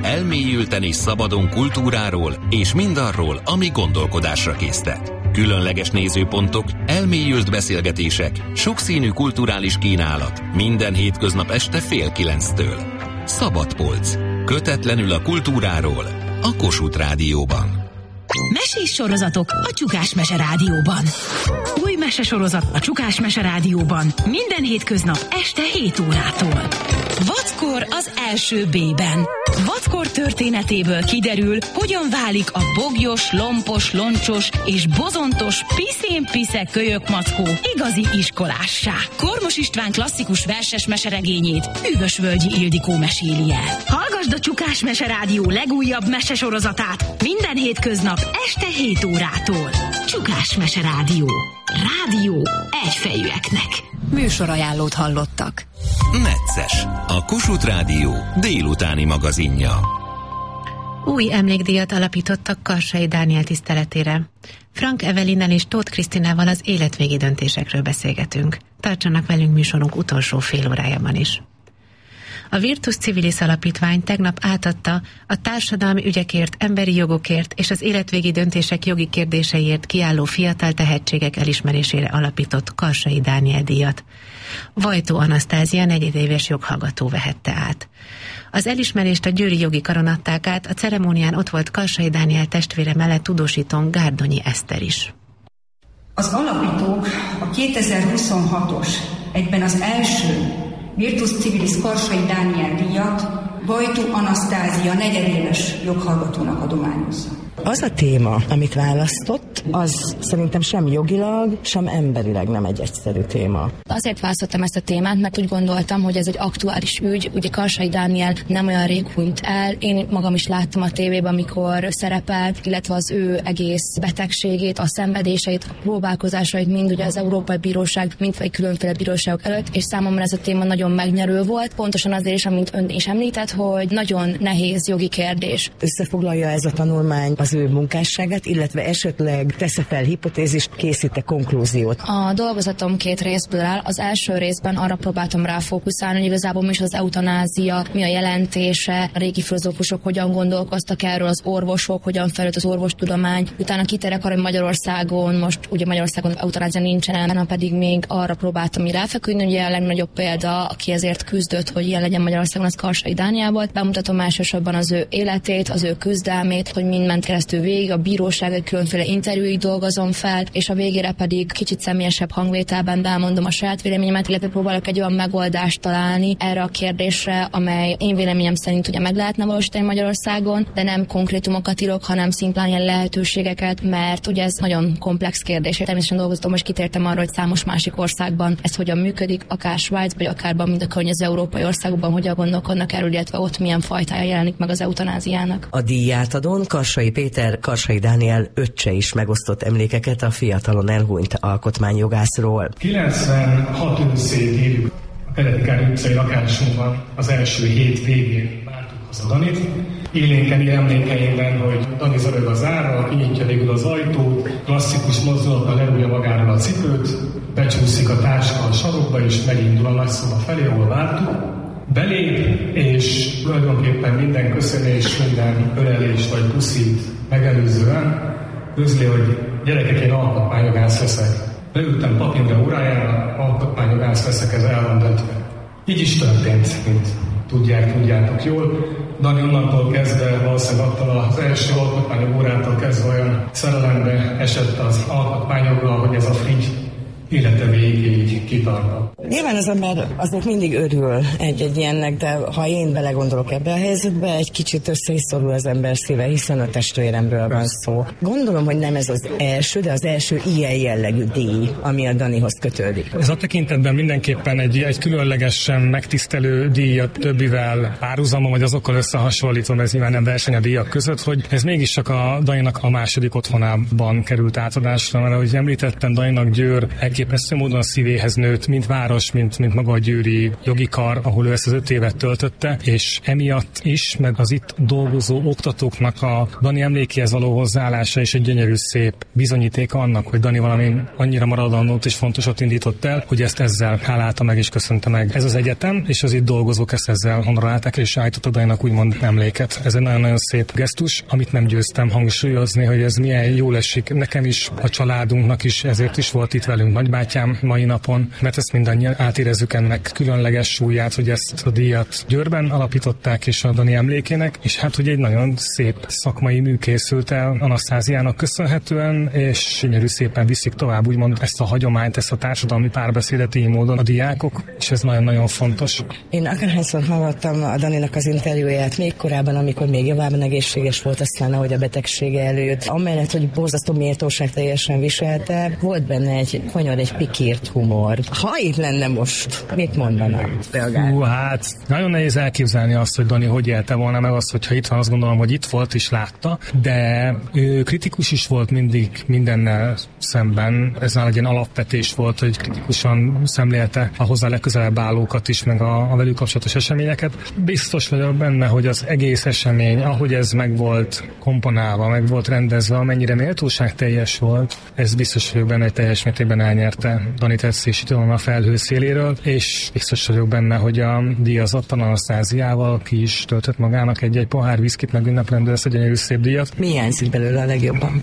elmélyülten és szabadon kultúráról és mindarról, ami gondolkodásra késztet. Különleges nézőpontok, elmélyült beszélgetések, sokszínű kulturális kínálat. Minden hétköznap este 8:30-től. Szabadpolc. Kötetlenül a kultúráról. A Kossuth Rádióban. Mesés sorozatok a Csukás Mese Rádióban. Új mesesorozat a Csukás Mese Rádióban. Minden hétköznap este 7 órától. Vackor az első B-ben. Vackor történetéből kiderül, hogyan válik a bogyos, lompos, loncsos és bozontos piszén-pisze kölyök mackó igazi iskolássá. Kormos István klasszikus verses meseregényét Üvösvölgyi Ildikó meséli el. Hallgasd a Csukás Mese Rádió legújabb mesesorozatát minden hétköznap este 7 órától. Csukás Mese Rádió. Rádió egyfejűeknek. Műsorajánlót hallottak. Necces, a Kossuth Rádió délutáni magazinja. Új emlékdíjat alapítottak Karsai Dániel tiszteletére. Frank Evelinnel és Tóth Krisztinával az életvégi döntésekről beszélgetünk. Tartsanak velünk műsorunk utolsó fél órájában is. A Virtus Civilis Alapítvány tegnap átadta a társadalmi ügyekért, emberi jogokért és az életvégi döntések jogi kérdéseiért kiálló fiatal tehetségek elismerésére alapított Karsai Dániel díjat. Vajtó Anasztázia negyedéves joghallgató vehette át. Az elismerést a Győri Jogi Karon adták át, a ceremónián ott volt Karsai Dániel testvére mellett tudósítón Gárdonyi Eszter is. Az alapítók a 2026-os, egyben az első Virtus Civilis Karsai Dániel díjat Vajtó Anasztázia negyedéves joghallgatónak adományozza. Az a téma, amit választott, az szerintem sem jogilag, sem emberileg nem egy egyszerű téma. Azért választottam ezt a témát, mert úgy gondoltam, hogy ez egy aktuális ügy. Ugye Karsai Dániel nem olyan rég hunyt el. Én magam is láttam a tévében, amikor szerepelt, illetve az ő egész betegségét, a szenvedéseit, a próbálkozásait mind ugye az Európai Bíróság, mind vagy különféle bíróságok előtt, és számomra ez a téma nagyon megnyerő volt. Pontosan azért is, amit ön is említett, hogy nagyon nehéz jogi kérdés. Összefoglalja ez a tanulmány az ő munkásságát, illetve esetleg tesz fel hipotézist, készít-e konklúziót? A dolgozatom 2 részből áll. Az első részben arra próbáltam ráfókuszálni, hogy igazából mi is az eutanázia, mi a jelentése, a régi filozófusok hogyan gondolkoztak erről, az orvosok, hogyan fejlődött az orvostudomány. Utána kiterek arra, hogy Magyarországon, most ugye Magyarországon eutanázia nincsen, hanem pedig még arra próbáltam ráfeküdni, ugye a legnagyobb példa, aki ezért küzdött, hogy ilyen legyen Magyarországon, az Karsai Dániel volt. Bemutatom elsősorban az ő életét, az ő küzdelmét, hogy mind ment keresztül végig, a bíróság egy különféle interjúig dolgozom fel, és a végére pedig kicsit személyesebb hangvételben bemondom a saját véleményemet, illetve próbálok egy olyan megoldást találni erre a kérdésre, amely én véleményem szerint ugye meg lehetne valósítani Magyarországon, de nem konkrétumokat írok, hanem szimplán ilyen lehetőségeket, mert ugye ez nagyon komplex kérdés. Természetesen dolgoztam, most kitértem arra, hogy számos másik országban ez hogyan működik, akár Svájc, vagy akár mind a környező európai országokban hogyan gondolkodnak erről, illetve ott milyen fajtája jelenik meg az eutanáziának. A díjátadón Karsai Péter, Karsai Dániel öccse is megosztott emlékeket a fiatalon elhunyt alkotmányjogászról. 96 őszét írjuk a Keleti utcai lakásunkban, az első hét végén vártuk haza Danit. Élénkeni emlékeimben, hogy Dani zörög az árral, kinyitja végül az ajtót, klasszikus mozdulattal lerúgja magáról a cipőt, becsúszik a táska a sarokba, és megindul a nagyszoba felé, ahol vártuk. Belép, és tulajdonképpen minden köszönés, minden ölelés vagy puszit megelőzően közli, hogy gyerekek, én alkotmányjogász leszek. Leültem papírra órájára, alkotmányjogász leszek, ez el van döntve. Így is történt, mint tudjátok jól. Dani onnantól kezdve, valószínűleg attól az első alkotmányjog órától kezdve olyan szerelembe esett az alkotmányjoggal, hogy ez a frigy élete végéig kitartott. Nyilván az ember azért mindig örül egy ilyennek, de ha én belegondolok ebbe a helyzetbe, egy kicsit össze is szorul az ember szíve, hiszen a testvéremről van szó. Gondolom, hogy nem ez az első, de az első ilyen jellegű díj, ami a Danihoz kötődik. Ez a tekintetben mindenképpen egy különlegesen megtisztelő díj a többivel párhuzamon, vagy azokkal összehasonlítva, ez nyilván nem verseny a díjak között, hogy ez mégis csak a Daninak a második otthonában került átadásra, mert ahogy említettem, Daninak Győr elképesztő módon a szívéhez nőtt, mint város, város, mint maga a győri jogi kar, ahol ő ezt az 5 évet töltötte, és emiatt is, meg az itt dolgozó oktatóknak a Dani emlékéhez való hozzáállása is egy gyönyörű szép bizonyítéka annak, hogy Dani valami annyira maradandót és fontosat indított el, hogy ezt ezzel hálálta meg és köszönte meg. Ez az egyetem, és az itt dolgozók ezt ezzel honorálták, és állítottak Daninak úgymond emléket. Ez egy nagyon-nagyon szép gesztus, amit nem győztem hangsúlyozni, hogy ez milyen jól esik. Nekem is, a családunknak is, ezért is volt itt velünk nagybátyám mai napon, mert ezt mindannyian átérezzük ennek különleges súlyát, hogy ezt a díjat Győrben alapították, és a Dani emlékének, és hát, hogy egy nagyon szép szakmai mű készült el Anasztáziának köszönhetően, és gyönyörű szépen viszik tovább, úgymond ezt a hagyományt, ezt a társadalmi párbeszédet így módon a diákok, és ez nagyon-nagyon fontos. Én akárhányszor hallottam a Daninak az interjúját még korábban, amikor még javában egészséges volt, aztán ahogy a betegsége előtt. Amellett, hogy borzasztó méltóság teljesen viselte, volt benne egy konyar, egy pikírt humor. Ha itt lenne most, mit mondana? Hát nagyon nehéz elképzelni azt, hogy Dani hogy élte volna meg azt, hogyha itt van, azt gondolom, hogy itt volt és látta, de ő kritikus is volt mindig mindennel szemben. Ez már egy ilyen alapvetés volt, hogy kritikusan szemlélte a hozzá legközelebb állókat is, meg a velük kapcsolatos eseményeket. Biztos vagyok benne, hogy az egész esemény, ahogy ez meg volt komponálva, meg volt rendezve, amennyire méltóságteljes volt, ez biztos vagyok benne, hogy teljes mértékben elnyerte Dani tetszésítően a felhő széléről, és biztos vagyok benne, hogy a díjazottan Anasztáziával ki is töltött magának egy pohár viszkit, meg ünneplendő ezt egy gyönyörű szép díjat. Mi hiányzik belőle a legjobban?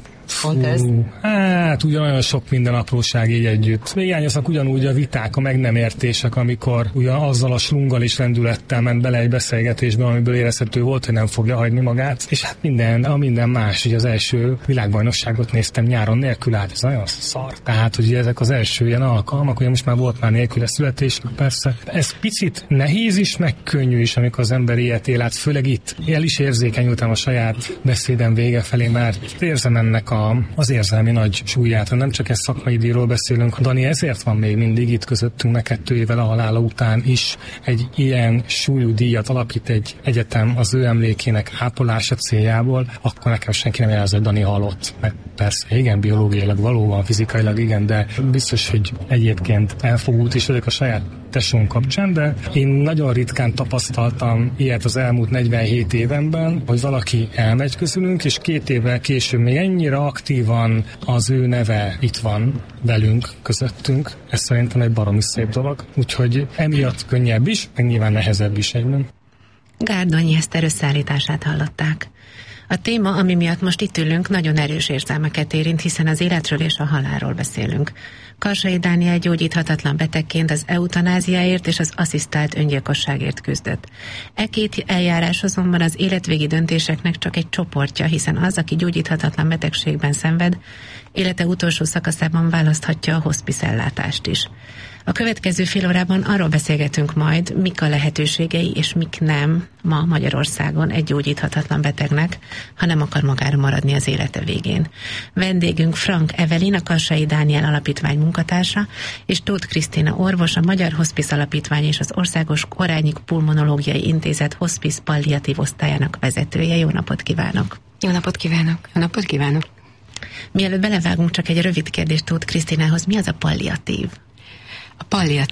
Hát ugyanolyan sok minden apróság így együtt. Még hiányoznak ugyanúgy a viták, a meg nem értések, amikor ugyan azzal a slunggal és lendülettel ment bele egy beszélgetésbe, amiből érezhető volt, hogy nem fogja hagyni magát. És hát minden más, hogy az első világbajnokságot néztem nyáron nélkül, hát ez nagyon szar. Tehát, hogy ezek az első ilyen alkalmak, ugye most már volt már nélküle születés, persze. Ez picit nehéz is, meg könnyű is, amikor az ember ilyet él, hát főleg itt. El is érzékenyültem a saját beszédem vége felé, mert érzem ennek az érzelmi nagy súlyát, nem csak egy szakmai díjról beszélünk. Dani ezért van még mindig itt közöttünk, meg 2 évvel a halála után is egy ilyen súlyú díjat alapít egy egyetem az ő emlékének ápolása céljából, akkor nekem senki nem jelzi, hogy Dani halott. Mert persze, igen, biológiailag valóban, fizikailag igen, de biztos, hogy egyébként elfogult is vagyok a saját tesóm kapcsán, de én nagyon ritkán tapasztaltam ilyet az elmúlt 47 évenben, hogy valaki elmegy közülünk, és 2 évvel később még ennyire aktívan az ő neve itt van velünk, közöttünk. Ez szerintem egy baromi szép dolog. Úgyhogy emiatt könnyebb is, meg nyilván nehezebb is egyben. Gárdonyi Eszter összeállítását hallották. A téma, ami miatt most itt ülünk, nagyon erős érzelmeket érint, hiszen az életről és a halálról beszélünk. Karsai Dániel gyógyíthatatlan betegként az eutanáziáért és az asszisztált öngyilkosságért küzdött. E 2 eljárás azonban az életvégi döntéseknek csak egy csoportja, hiszen az, aki gyógyíthatatlan betegségben szenved, élete utolsó szakaszában választhatja a hospice ellátást is. A következő fél órában arról beszélgetünk majd, mik a lehetőségei és mik nem ma Magyarországon egy gyógyíthatatlan betegnek, ha nem akar magára maradni az élete végén. Vendégünk Frank Evelyn, a Karsai Dániel Alapítvány munkatársa, és Tóth Krisztina orvos, a Magyar Hospice Alapítvány és az Országos Korányi Pulmonológiai Intézet Hospice Palliatív osztályának vezetője. Jó napot kívánok! Jó napot kívánok! Jó napot kívánok! Mielőtt belevágunk, csak egy rövid kérdést Tóth Krisztinához. Mi az a palliatív? A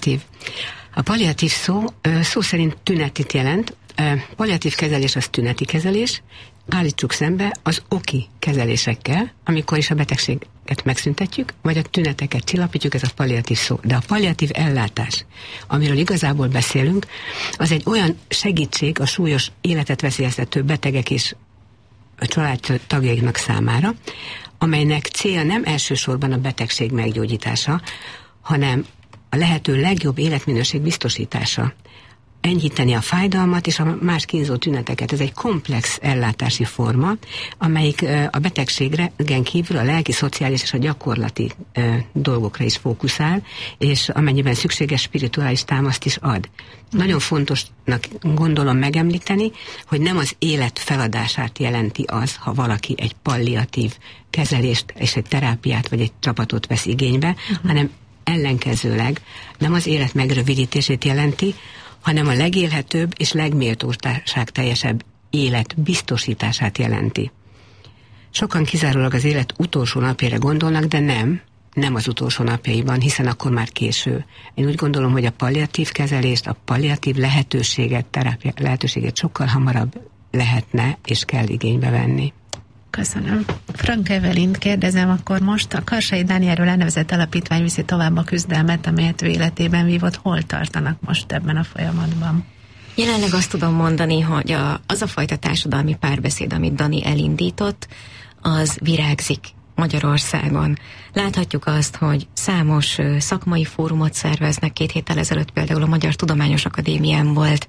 palliatív szó szerint tünetit jelent. Palliatív kezelés az tüneti kezelés. Állítsuk szembe az oki kezelésekkel, amikor is a betegséget megszüntetjük, vagy a tüneteket csillapítjuk, ez a palliatív szó. De a palliatív ellátás, amiről igazából beszélünk, az egy olyan segítség a súlyos életet veszélyeztető betegek és a családtagjaiknak számára, amelynek célja nem elsősorban a betegség meggyógyítása, hanem a lehető legjobb életminőség biztosítása. Enyhíteni a fájdalmat és a más kínzó tüneteket. Ez egy komplex ellátási forma, amelyik a betegségen kívül a lelki, szociális és a gyakorlati dolgokra is fókuszál, és amennyiben szükséges spirituális támaszt is ad. Nagyon fontosnak gondolom megemlíteni, hogy nem az élet feladását jelenti az, ha valaki egy palliatív kezelést és egy terápiát vagy egy csapatot vesz igénybe, hanem ellenkezőleg nem az élet megrövidítését jelenti, hanem a legélhetőbb és legméltóságteljesebb élet biztosítását jelenti. Sokan kizárólag az élet utolsó napjára gondolnak, de nem nem az utolsó napjaiban, hiszen akkor már késő. Én úgy gondolom, hogy a palliatív kezelést, a palliatív lehetőséget, terápia lehetőséget sokkal hamarabb lehetne és kell igénybe venni. Köszönöm. Frank Evelint kérdezem akkor most. A Karsai Dánielről elnevezett alapítvány viszi tovább a küzdelmet, amelyet ő életében vívott. Hol tartanak most ebben a folyamatban? Jelenleg azt tudom mondani, hogy az a fajta társadalmi párbeszéd, amit Dani elindított, az virágzik Magyarországon. Láthatjuk azt, hogy számos szakmai fórumot szerveznek. 2 héttel ezelőtt például a Magyar Tudományos Akadémián volt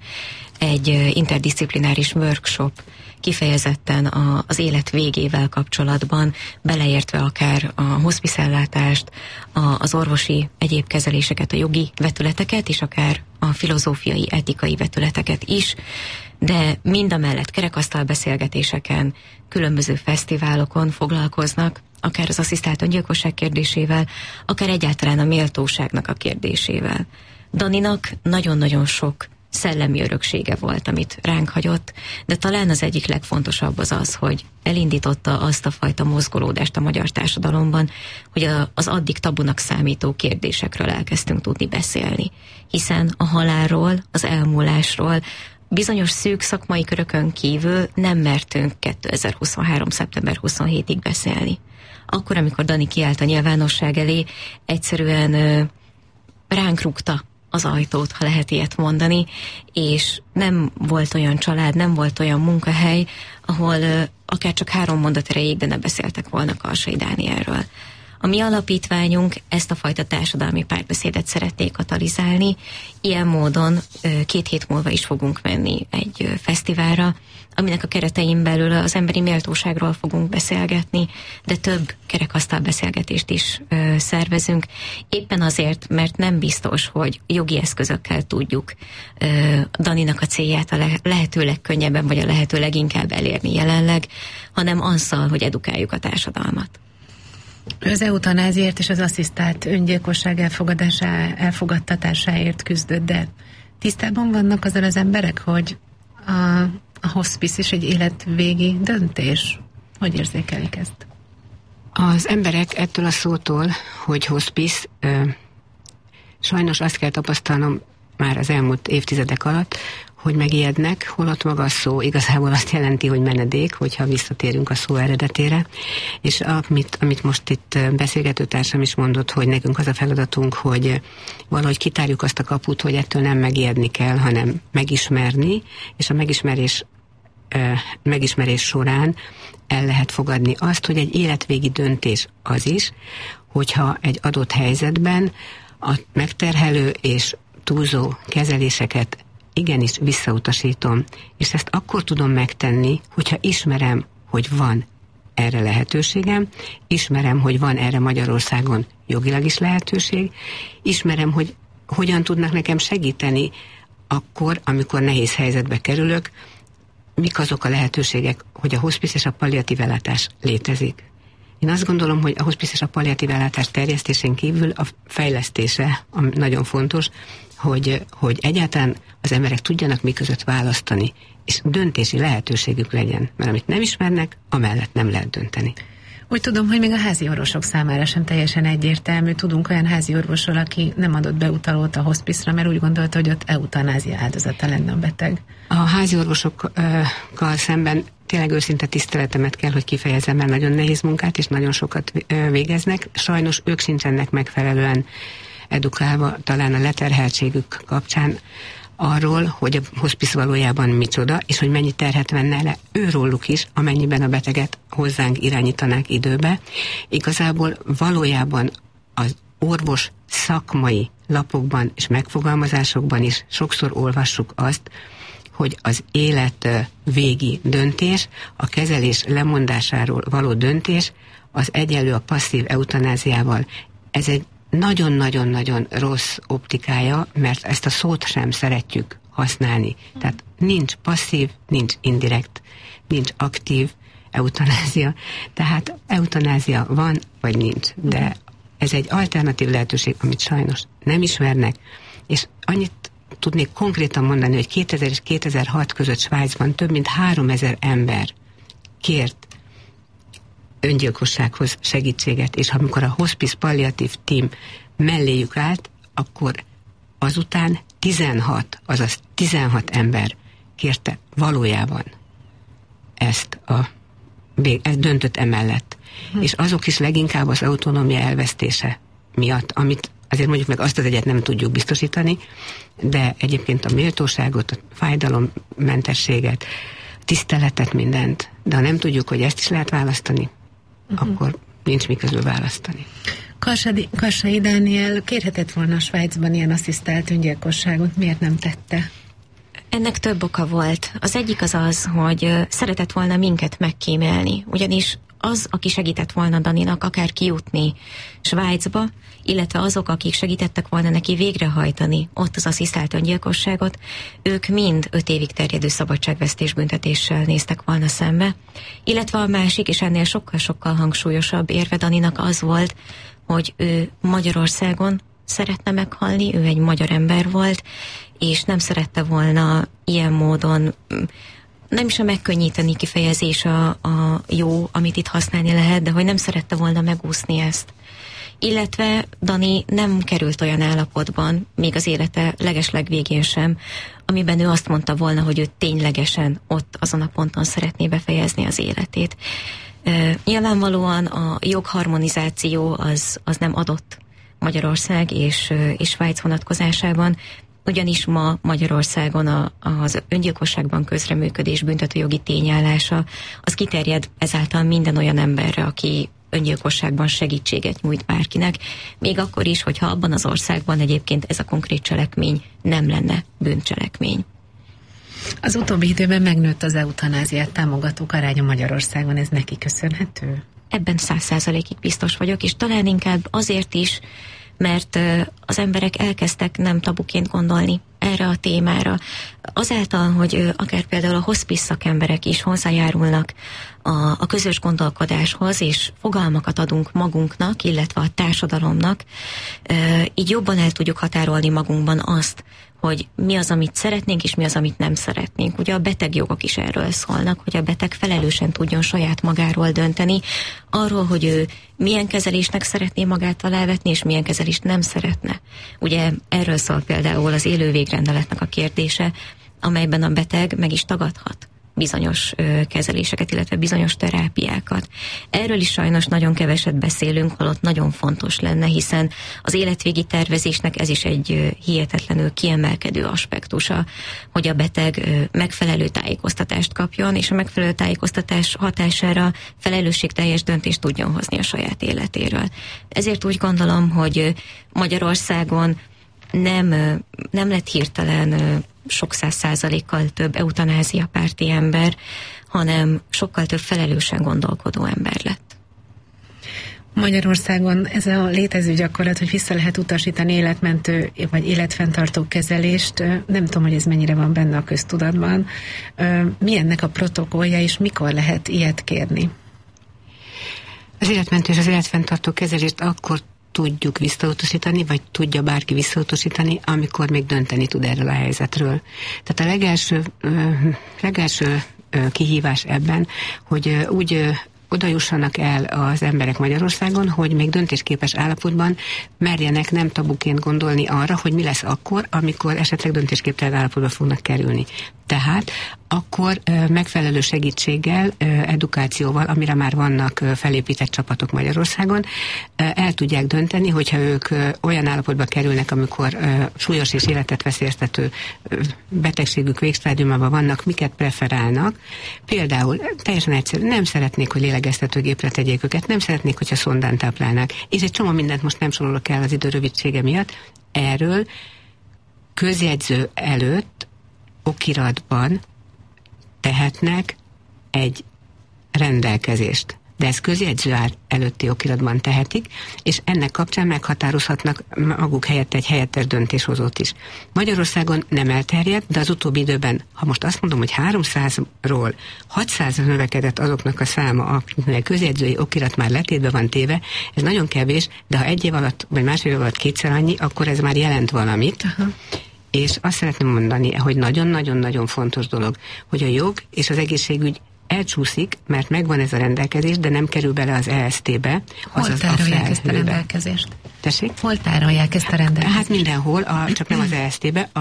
egy interdisziplináris workshop, kifejezetten az élet végével kapcsolatban, beleértve akár a hospice-ellátást, az orvosi egyéb kezeléseket, a jogi vetületeket, és akár a filozófiai, etikai vetületeket is, de mindamellett kerekasztal beszélgetéseken, különböző fesztiválokon foglalkoznak, akár az asszisztált öngyilkosság kérdésével, akár egyáltalán a méltóságnak a kérdésével. Daninak nagyon-nagyon sok szellemi öröksége volt, amit ránk hagyott, de talán az egyik legfontosabb az, hogy elindította azt a fajta mozgolódást a magyar társadalomban, hogy az addig tabunak számító kérdésekről elkezdtünk tudni beszélni. Hiszen a halálról, az elmúlásról bizonyos szűk szakmai körökön kívül nem mertünk 2023. szeptember 27-ig beszélni. Akkor, amikor Dani kiállt a nyilvánosság elé, egyszerűen ránk rúgta az ajtót, ha lehet ilyet mondani, és nem volt olyan család, nem volt olyan munkahely, ahol akár csak 3 mondat erejéig, de ne beszéltek volna Karsai Dánielről. A mi alapítványunk ezt a fajta társadalmi párbeszédet szeretné katalizálni. Ilyen módon 2 hét múlva is fogunk menni egy fesztiválra, aminek a keretein belül az emberi méltóságról fogunk beszélgetni, de több kerekasztal beszélgetést is szervezünk. Éppen azért, mert nem biztos, hogy jogi eszközökkel tudjuk Daninak a célját a lehető legkönnyebben, vagy a lehető leginkább elérni jelenleg, hanem azzal, hogy edukáljuk a társadalmat. Az eutanáziért és az asszisztált öngyilkosság elfogadtatásáért küzdött, de tisztában vannak azzal az emberek, hogy a hospice is egy életvégi döntés? Hogy érzékelik ezt? Az emberek ettől a szótól, hogy hospice, sajnos azt kell tapasztalnom már az elmúlt évtizedek alatt, hogy megijednek, holott maga a szó igazából azt jelenti, hogy menedék, hogyha visszatérünk a szó eredetére, és amit most itt beszélgetőtársam is mondott, hogy nekünk az a feladatunk, hogy valahogy kitárjuk azt a kaput, hogy ettől nem megijedni kell, hanem megismerni, és a megismerés során el lehet fogadni azt, hogy egy életvégi döntés az is, hogyha egy adott helyzetben a megterhelő és túlzó kezeléseket igenis visszautasítom, és ezt akkor tudom megtenni, hogyha ismerem, hogy van erre lehetőségem, ismerem, hogy van erre Magyarországon jogilag is lehetőség, ismerem, hogy hogyan tudnak nekem segíteni akkor, amikor nehéz helyzetbe kerülök, mik azok a lehetőségek, hogy a hospice és a palliatív ellátás létezik. Én azt gondolom, hogy a hospice és a palliatív ellátás terjesztésén kívül a fejlesztése nagyon fontos, hogy egyáltalán az emberek tudjanak mi között választani, és döntési lehetőségük legyen, mert amit nem ismernek, amellett nem lehet dönteni. Úgy tudom, hogy még a házi orvosok számára sem teljesen egyértelmű. Tudunk olyan házi orvosról, aki nem adott beutalót a hospice-ra, mert úgy gondolta, hogy ott eutanázia áldozata lenne a beteg. A házi orvosokkal szemben tényleg őszinte tiszteletemet kell, hogy kifejezem, mert nagyon nehéz munkát és nagyon sokat végeznek. Sajnos ők sincsenek megfelelően edukálva, talán a leterheltségük kapcsán arról, hogy a hospice valójában micsoda, és hogy mennyi terhet venne le őróluk is, amennyiben a beteget hozzánk irányítanák időbe. Igazából valójában az orvos szakmai lapokban és megfogalmazásokban is sokszor olvassuk azt, hogy az élet végi döntés, a kezelés lemondásáról való döntés, az egyenlő a passzív eutanáziával. Ez egy nagyon-nagyon-nagyon rossz optikája, mert ezt a szót sem szeretjük használni. Tehát nincs passzív, nincs indirekt, nincs aktív eutanázia. Tehát eutanázia van, vagy nincs. De ez egy alternatív lehetőség, amit sajnos nem ismernek, és annyit tudnék konkrétan mondani, hogy 2000 és 2006 között Svájcban több mint 3000 ember kért öngyilkossághoz segítséget, és amikor a hospice palliatív team melléjük állt, akkor azután 16 ember kérte valójában ezt döntött emellett. És azok is leginkább az autonómia elvesztése miatt, amit azért mondjuk meg azt az egyet nem tudjuk biztosítani, de egyébként a méltóságot, a fájdalommentességet, tiszteletet, mindent. De ha nem tudjuk, hogy ezt is lehet választani, akkor nincs mi közül választani. Karsai Dániel kérhetett volna a Svájcban ilyen asszisztált öngyilkosságot, miért nem tette? Ennek több oka volt. Az egyik az, hogy szeretett volna minket megkímélni, ugyanis az, aki segített volna Daninak akár kijutni Svájcba, illetve azok, akik segítettek volna neki végrehajtani ott az asszisztált öngyilkosságot, ők mind 5 évig terjedő szabadságvesztés büntetéssel néztek volna szembe. Illetve a másik, és ennél sokkal-sokkal hangsúlyosabb érve Daninak az volt, hogy ő Magyarországon szeretne meghalni, ő egy magyar ember volt, és nem szerette volna ilyen módon, nem is a megkönnyíteni kifejezés a jó, amit itt használni lehet, de hogy nem szerette volna megúszni ezt. Illetve Dani nem került olyan állapotban, még az élete legeslegvégén sem, amiben ő azt mondta volna, hogy ő ténylegesen ott azon a ponton szeretné befejezni az életét. Nyilvánvalóan a jogharmonizáció az nem adott Magyarország és Svájc vonatkozásában, ugyanis ma Magyarországon az öngyilkosságban közreműködés büntetőjogi tényállása az kiterjed ezáltal minden olyan emberre, aki öngyilkosságban segítséget nyújt bárkinek, még akkor is, hogyha abban az országban egyébként ez a konkrét cselekmény nem lenne bűncselekmény. Az utóbbi időben megnőtt az eutanáziát támogatók aránya Magyarországon, ez neki köszönhető? Ebben 100%-ig biztos vagyok, és talán inkább azért is, mert az emberek elkezdtek nem tabuként gondolni erre a témára. Azáltal, hogy akár például a hospice szakemberek is hozzájárulnak a közös gondolkodáshoz, és fogalmakat adunk magunknak, illetve a társadalomnak, így jobban el tudjuk határolni magunkban azt, hogy mi az, amit szeretnénk, és mi az, amit nem szeretnénk. Ugye a betegjogok is erről szólnak, hogy a beteg felelősen tudjon saját magáról dönteni, arról, hogy ő milyen kezelésnek szeretné magát alávetni, és milyen kezelést nem szeretne. Ugye erről szól például az élő végrendeletnek a kérdése, amelyben a beteg meg is tagadhat bizonyos kezeléseket, illetve bizonyos terápiákat. Erről is sajnos nagyon keveset beszélünk, holott nagyon fontos lenne, hiszen az életvégi tervezésnek ez is egy hihetetlenül kiemelkedő aspektusa, hogy a beteg megfelelő tájékoztatást kapjon, és a megfelelő tájékoztatás hatására felelősségteljes döntést tudjon hozni a saját életéről. Ezért úgy gondolom, hogy Magyarországon nem lett hirtelen sok 100%-kal több eutanázia párti ember, hanem sokkal több felelősen gondolkodó ember lett. Magyarországon ez a létező gyakorlat, hogy vissza lehet utasítani életmentő vagy életfenntartó kezelést, nem tudom, hogy ez mennyire van benne a köztudatban. Mi ennek a protokollja, és mikor lehet ilyet kérni? Az életmentő és az életfenntartó kezelést akkor tudjuk visszautasítani, vagy tudja bárki visszautasítani, amikor még dönteni tud erről a helyzetről. Tehát a legelső kihívás ebben, hogy úgy oda jussanak el az emberek Magyarországon, hogy még döntésképes állapotban merjenek nem tabuként gondolni arra, hogy mi lesz akkor, amikor esetleg döntésképtelen állapotba fognak kerülni. Tehát akkor megfelelő segítséggel, edukációval, amire már vannak felépített csapatok Magyarországon, el tudják dönteni, hogyha ők olyan állapotba kerülnek, amikor súlyos és életet veszélyeztető betegségük végsztádiumában vannak, miket preferálnak. Például teljesen egyszerű, nem szeretnék, hogy lélegeztetőgépre tegyék őket, nem szeretnék, hogyha szondán táplálnák. És egy csomó mindent most nem sorolok el az idő rövidsége miatt. Erről közjegyző előtt okiratban tehetnek egy rendelkezést. De ez közjegyző előtti okiratban tehetik, és ennek kapcsán meghatározhatnak maguk helyett egy helyettes döntéshozót is. Magyarországon nem elterjedt, de az utóbbi időben, ha most azt mondom, hogy 300-ról 600-ra növekedett azoknak a száma, akinek közjegyzői okirat már letétbe van téve, ez nagyon kevés, de ha egy év alatt, vagy másfél év alatt kétszer annyi, akkor ez már jelent valamit. Aha. És azt szeretném mondani, hogy nagyon-nagyon-nagyon fontos dolog, hogy a jog és az egészségügy elcsúszik, mert megvan ez a rendelkezés, de nem kerül bele az EST-be. Hol tárolják ezt a rendelkezést? Tessék? Hol tárolják ezt a rendelkezést? Hát mindenhol, csak nem az EST-be,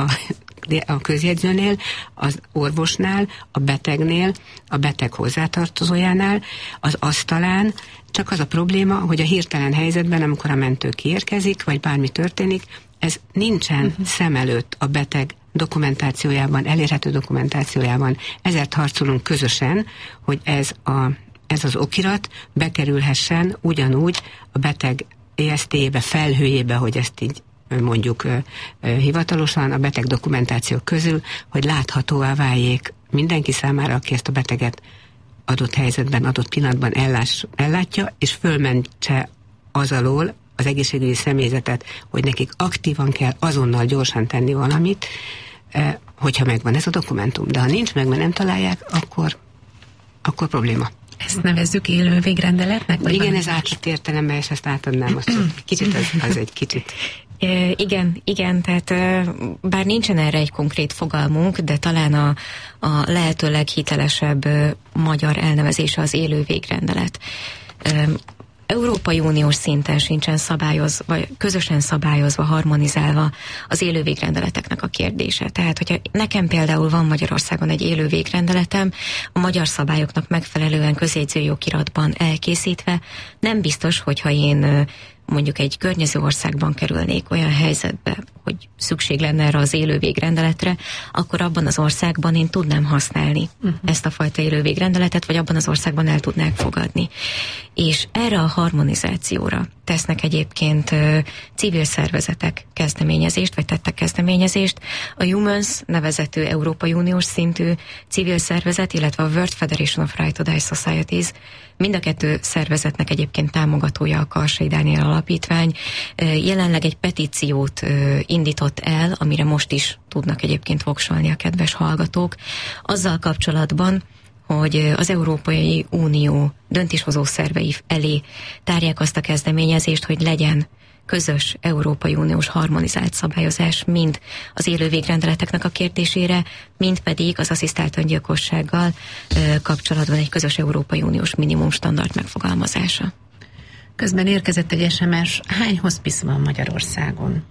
a közjegyzőnél, az orvosnál, a betegnél, a beteg hozzátartozójánál, az asztalán. Csak az a probléma, hogy a hirtelen helyzetben, amikor a mentő kiérkezik, vagy bármi történik, ez nincsen szem előtt a beteg dokumentációjában, elérhető dokumentációjában. Ezért harcolunk közösen, hogy ez az okirat bekerülhessen ugyanúgy a beteg EST-jébe, felhőjébe, hogy ezt így mondjuk hivatalosan a beteg dokumentációk közül, hogy láthatóvá váljék mindenki számára, aki ezt a beteget adott helyzetben, adott pillanatban ellátja, és fölmentse az alól az egészségügyi személyzetet, hogy nekik aktívan kell azonnal gyorsan tenni valamit, hogyha megvan ez a dokumentum. De ha nincs meg, mert nem találják, akkor probléma. Ezt nevezzük élő végrendeletnek? Igen, ez átadott értelemben, és ezt átadnám. Kicsit az egy kicsit. Igen, tehát bár nincsen erre egy konkrét fogalmunk, de talán a lehető leghitelesebb magyar elnevezése az élő végrendelet. Európai Uniós szinten sincsen szabályozva, közösen szabályozva, harmonizálva az élő végrendeleteknek a kérdése. Tehát, hogyha nekem például van Magyarországon egy élő végrendeletem, a magyar szabályoknak megfelelően közjegyzői okiratban elkészítve, nem biztos, hogyha én mondjuk egy környező országban kerülnék olyan helyzetbe, hogy szükség lenne erre az élő végrendeletre, akkor abban az országban én tudnám használni ezt a fajta élő végrendeletet, vagy abban az országban el tudnák fogadni. És erre a harmonizációra tesznek egyébként civil szervezetek kezdeményezést, vagy tettek kezdeményezést. A Humans nevezetű Európai Uniós szintű civil szervezet, illetve a World Federation of Right to Die Societies, mind a kettő szervezetnek egyébként támogatója a Karsai Dániel Alapítvány. Jelenleg egy petíciót indított el, amire most is tudnak egyébként voksolni a kedves hallgatók, azzal kapcsolatban, hogy az Európai Unió döntéshozó szervei elé tárják azt a kezdeményezést, hogy legyen közös Európai Uniós harmonizált szabályozás mind az élő végrendeleteknek a kérdésére, mind pedig az asszisztált öngyilkossággal kapcsolatban egy közös Európai Uniós minimum standard megfogalmazása. Közben érkezett egy SMS. Hány hospice van Magyarországon?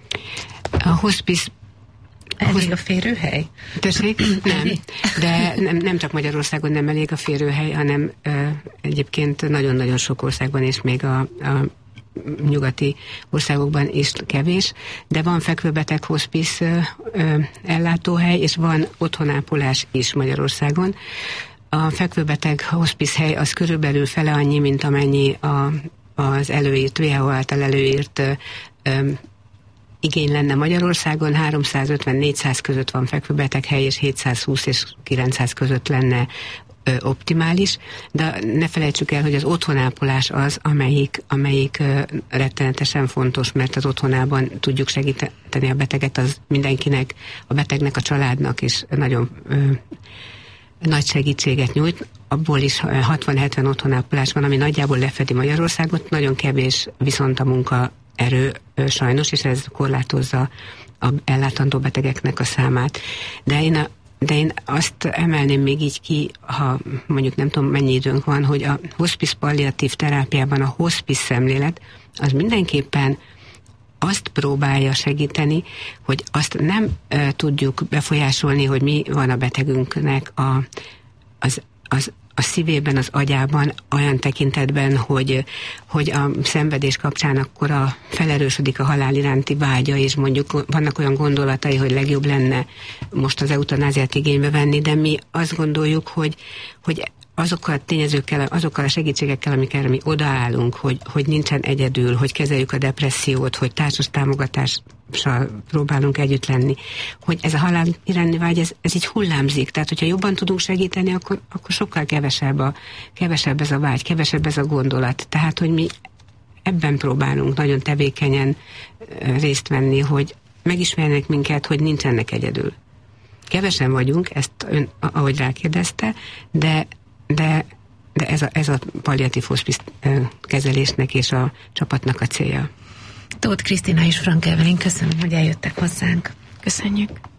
A hospice elég a férőhely? Tessék? Nem. De nem csak Magyarországon nem elég a férőhely, hanem egyébként nagyon-nagyon sok országban, és még a nyugati országokban is kevés, de van fekvőbeteg hospice ellátóhely, és van otthonápolás is Magyarországon. A fekvőbeteg hospice hely az körülbelül fele annyi, mint amennyi az előírt, WHO által előírt igény lenne Magyarországon. 350-400 között van fekvőbeteg hely, és 720 és 900 között lenne optimális, de ne felejtsük el, hogy az otthonápolás az, amelyik rettenetesen fontos, mert az otthonában tudjuk segíteni a beteget, az mindenkinek, a betegnek, a családnak is nagyon nagy segítséget nyújt. Abból is 60-70 otthonápolás van, ami nagyjából lefedi Magyarországot, nagyon kevés viszont a munkaerő sajnos, és ez korlátozza a ellátandó betegeknek a számát. De én azt emelném még így ki, ha mondjuk nem tudom mennyi időnk van, hogy a hospice palliatív terápiában a hospice szemlélet az mindenképpen azt próbálja segíteni, hogy azt nem tudjuk befolyásolni, hogy mi van a betegünknek a szívében, az agyában, olyan tekintetben, hogy a szenvedés kapcsán akkor felerősödik a halál iránti vágya, és mondjuk vannak olyan gondolatai, hogy legjobb lenne most az eutanáziát igénybe venni, de mi azt gondoljuk, hogy azokkal a tényezőkkel, azokkal a segítségekkel, amikkel mi odaállunk, hogy nincsen egyedül, hogy kezeljük a depressziót, hogy társas támogatással próbálunk együtt lenni, hogy ez a halál iránti vágy, ez így hullámzik. Tehát, hogyha jobban tudunk segíteni, akkor sokkal kevesebb ez a vágy, kevesebb ez a gondolat. Tehát, hogy mi ebben próbálunk nagyon tevékenyen részt venni, hogy megismerjenek minket, hogy nincsenek egyedül. Kevesen vagyunk, ezt ön, ahogy rákérdezte, de ez a palliatív hospice kezelésnek és a csapatnak a célja. Tóth Krisztina és Frank Evelyn, köszönöm, hogy eljöttek hozzánk. Köszönjük.